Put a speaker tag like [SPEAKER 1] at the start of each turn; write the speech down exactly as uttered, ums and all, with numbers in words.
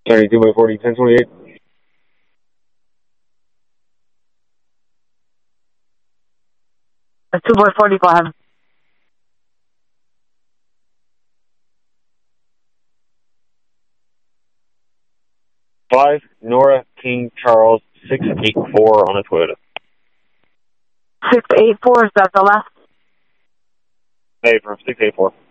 [SPEAKER 1] ninety-two by forty, ten twenty-eight.
[SPEAKER 2] A two by forty-five.
[SPEAKER 1] Five, Nora King Charles, six eight four on a Toyota.
[SPEAKER 2] six eight four, is that the last?
[SPEAKER 1] Hey, from six eight four.